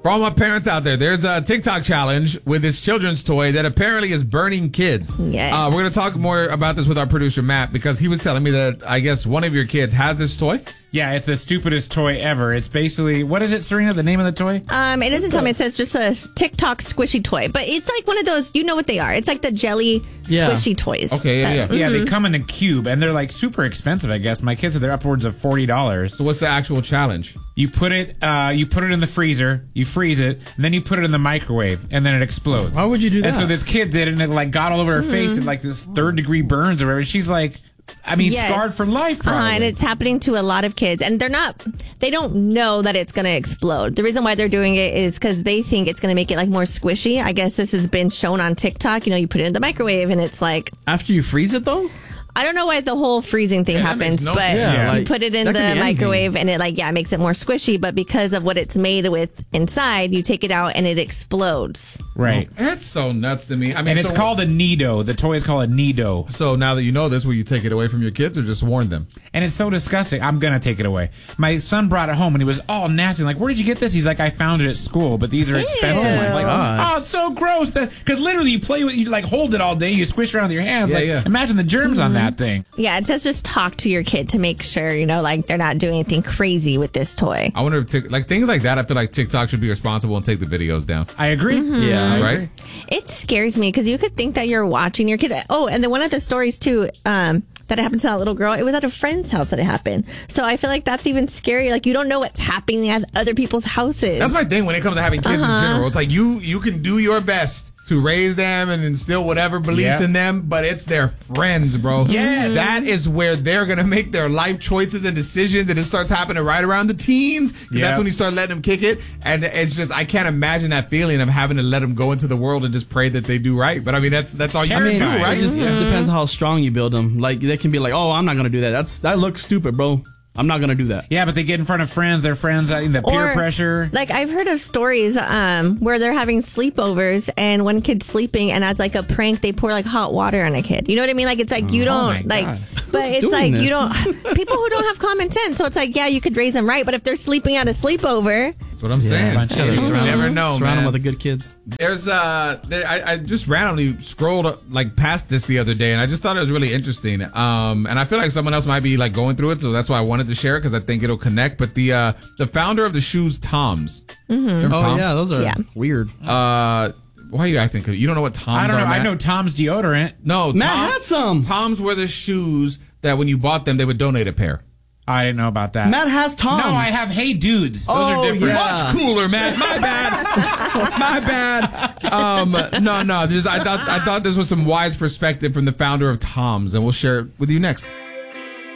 For all my parents out there, there's a TikTok challenge with this children's toy that apparently is burning kids. Yes. We're going to talk more about this with our producer, Matt, because he was telling me that I guess one of your kids has this toy. Yeah, it's the stupidest toy ever. It's basically, what is it, Serena, the name of the toy? It doesn't tell me. It says just a TikTok squishy toy. But it's like one of those, you know what they are. It's like the jelly squishy toys. Okay, yeah. Yeah, they come in a cube, and they're like super expensive, I guess. My kids said they're upwards of $40. So what's the actual challenge? You put it in the freezer, you freeze it, and then you put it in the microwave, and then it explodes. Why would you do that? And so this kid did it, and it like got all over her face, and like this 3rd-degree burns or whatever. And she's like, scarred for life, probably. And it's happening to a lot of kids. And they don't know that it's going to explode. The reason why they're doing it is because they think it's going to make it like more squishy. I guess this has been shown on TikTok. You know, you put it in the microwave and it's like... After you freeze it, though? I don't know why the whole freezing thing happens, but you put it in the microwave and it makes it more squishy. But because of what it's made with inside, you take it out and it explodes. Right. That's so nuts to me. I mean, and it's called a Nido. The toy is called a Nido. So now that you know this, will you take it away from your kids or just warn them? And it's so disgusting. I'm going to take it away. My son brought it home and he was all nasty. Like, where did you get this? He's like, I found it at school, but these are expensive. I'm like, oh, it's so gross. Because literally you play with, you like hold it all day. You squish around with your hands. Imagine the germs on that thing. Yeah, it says just talk to your kid to make sure, they're not doing anything crazy with this toy. I wonder if things like that, I feel like TikTok should be responsible and take the videos down. I agree. Mm-hmm. Yeah. Right? It scares me because you could think that you're watching your kid. Oh, and then one of the stories too, that happened to that little girl, it was at a friend's house that it happened. So I feel like that's even scarier. Like, you don't know what's happening at other people's houses. That's my thing when it comes to having kids in general. It's like you can do your best to raise them and instill whatever beliefs in them, but it's their friends, bro. Yeah. That is where they're going to make their life choices and decisions, and it starts happening right around the teens. That's when you start letting them kick it, and it's just, I can't imagine that feeling of having to let them go into the world and just pray that they do right. But I mean, that's all you can do, right? It just depends on how strong you build them. Like, they can be like, oh, I'm not going to do that. That looks stupid, bro. I'm not going to do that. Yeah, but they get in front of friends, their friends, the peer pressure. Like, I've heard of stories where they're having sleepovers and one kid's sleeping, and as like a prank, they pour like hot water on a kid. You know what I mean? Like, it's like you don't like, but it's like you don't, people who don't have common sense. So it's like, yeah, you could raise them right, but if they're sleeping at a sleepover. That's what I'm saying. You never know, Surround them man. with the good kids. There's I just randomly scrolled like past this the other day, and I just thought it was really interesting. And I feel like someone else might be like going through it, so that's why I wanted to share it because I think it'll connect. But the founder of the shoes Toms. Mm-hmm. Toms? Yeah, those are weird. Why are you acting? You don't know what Toms are? I don't know. Matt? I know Tom's deodorant. No, Matt had some. Toms were the shoes that when you bought them, they would donate a pair. I didn't know about that. Matt has Toms. No, I have Hey Dudes. Those are different. Much cooler, man. My bad. My bad. No. I thought this was some wise perspective from the founder of Toms, and we'll share it with you next.